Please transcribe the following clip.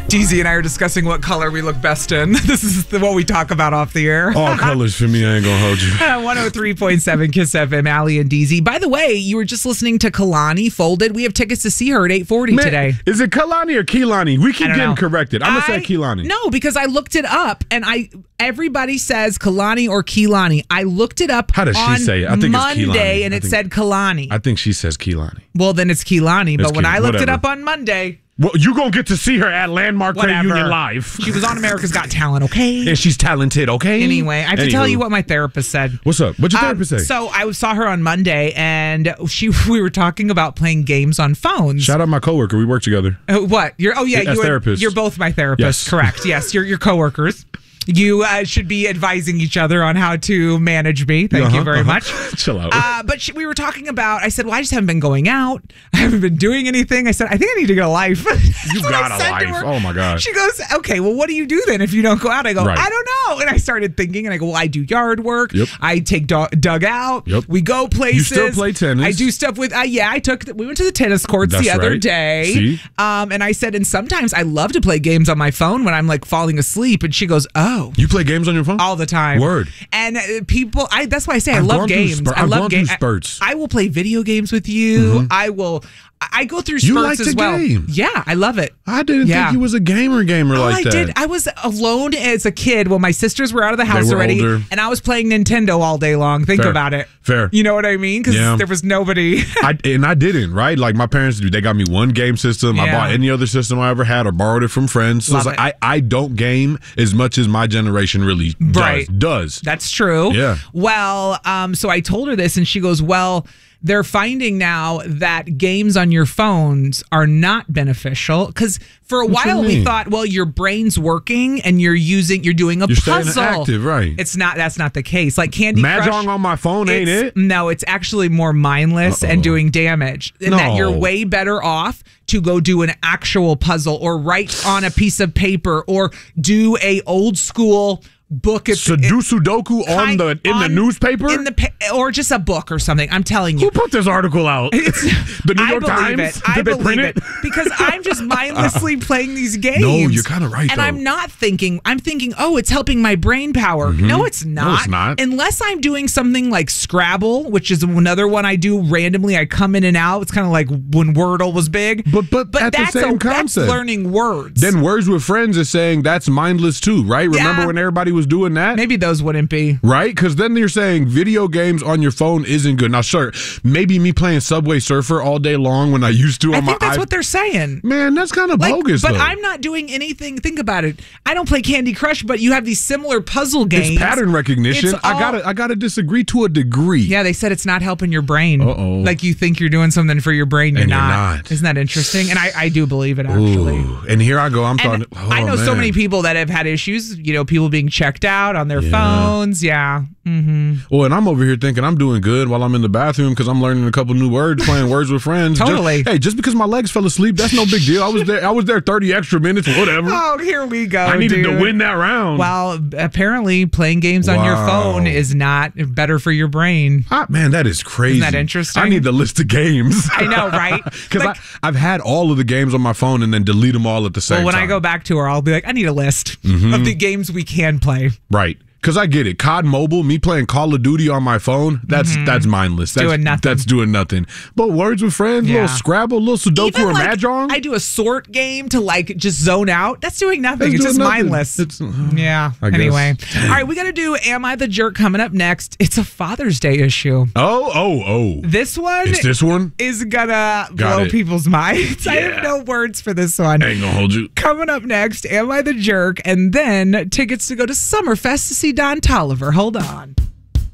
DZ and I are discussing what color we look best in. This is what we talk about off the air. All colors for me, I ain't gonna hold you. 103.7 Kiss FM, Allie and DZ. By the way, you were just listening to Kalani Folded. We have tickets to see her at 8:40 today. Is it Kalani or Kehlani? We keep getting corrected. I'm gonna say Kehlani. No, because I looked it up and everybody says Kalani or Kehlani. I looked it up. How does she say it? I think Monday, it's Kehlani. and it said Kalani. I think she says Kehlani. Well, then it's Kehlani. But when I looked it up on Monday. Well, you're going to get to see her at Landmark Reunion Live. She was on America's Got Talent, okay? And she's talented, okay? Anyway, I have to tell you what my therapist said. What's up? What'd your therapist say? So I saw her on Monday, and we were talking about playing games on phones. Shout out my coworker. We work together. What? You're therapists. You're both my therapists, yes. Correct. Yes, you're coworkers. You should be advising each other on how to manage me. Thank you very much. Chill out. But we were talking about, I said, well, I just haven't been going out. I haven't been doing anything. I said, I think I need to get a life. You got a life. Oh, my gosh. She goes, okay, well, what do you do then if you don't go out? I go, right. I don't know. And I started thinking, and I go, well, I do yard work. Yep. I take Doug out. Yep. We go places. You still play tennis. I do stuff with, we went to the tennis courts the other day. See? And I said, and sometimes I love to play games on my phone when I'm like falling asleep. And she goes, oh. You play games on your phone? All the time. Word. And people, that's why I say I love games. I love games. I will play video games with you. Mm-hmm. I go through spurts as well. Game. Yeah, I love it. I didn't think you was a gamer like that. I did. I was alone as a kid. Well, my sisters were out of the house already, older. And I was playing Nintendo all day long. Think about it. Fair. You know what I mean? Because there was nobody. I didn't, right? Like my parents, they got me one game system. I bought any other system I ever had or borrowed it from friends. So it's like I don't game as much as my generation really does. That's true. Yeah. Well, so I told her this, and she goes, well, they're finding now that games on your phones are not beneficial because for a while we thought, well, your brain's working and you're doing a puzzle. Staying active, right? That's not the case. Like Candy Crush. Mahjong on my phone, ain't it? No, it's actually more mindless and doing damage. And that you're way better off to go do an actual puzzle or write on a piece of paper or do a old school book. Do Sudoku in the newspaper? Or just a book or something. I'm telling you. Who put this article out? The New York Times? I believe it. Because I'm just mindlessly playing these games. No, you're kind of right, and I'm not thinking, oh, it's helping my brain power. Mm-hmm. No, it's not. No, it's not. Unless I'm doing something like Scrabble, which is another one I do randomly. I come in and out. It's kind of like when Wordle was big. But at the same concept. That's learning words. Then Words with Friends is saying that's mindless too, right? Remember when everybody was doing that? Maybe those wouldn't be. Right? Because then you're saying video games on your phone isn't good. Now, sure, maybe me playing Subway Surfer all day long when I used to on my I think that's what they're saying. Man, that's kind of bogus, But though. I'm not doing anything. Think about it. I don't play Candy Crush, but you have these similar puzzle games. It's pattern recognition. I gotta disagree to a degree. Yeah, they said it's not helping your brain. Uh-oh. Like you think you're doing something for your brain, you're not. Isn't that interesting? And I do believe it, actually. Ooh. And here I go. I'm thought. I know so many people that have had issues. People being checked out on their phones. Yeah. Mm-hmm. Well, and I'm over here thinking I'm doing good while I'm in the bathroom because I'm learning a couple new words, playing Words with Friends. Totally. Just because my legs fell asleep, that's no big deal. I was there 30 extra minutes, whatever. Oh, here we go. I needed to win that round. Well, apparently playing games on your phone is not better for your brain. Man, that is crazy. Isn't that interesting? I need the list of games. I know, right? Because I've had all of the games on my phone and then delete them all at the same time. Well, when I go back to her, I'll be like, I need a list of the games we can play. Right. Because I get it. COD Mobile, me playing Call of Duty on my phone, that's mindless. That's doing nothing. That's doing nothing. But Words with Friends, little Scrabble, little Sudoku or Mahjong. I do a sort game to just zone out. That's doing nothing. It's just mindless. Anyway. All right, we got to do Am I the Jerk coming up next. It's a Father's Day issue. Oh. This one is going to blow people's minds. Yeah. I have no words for this one. I ain't going to hold you. Coming up next, Am I the Jerk? And then tickets to go to Summerfest to see Don Tolliver. Hold on.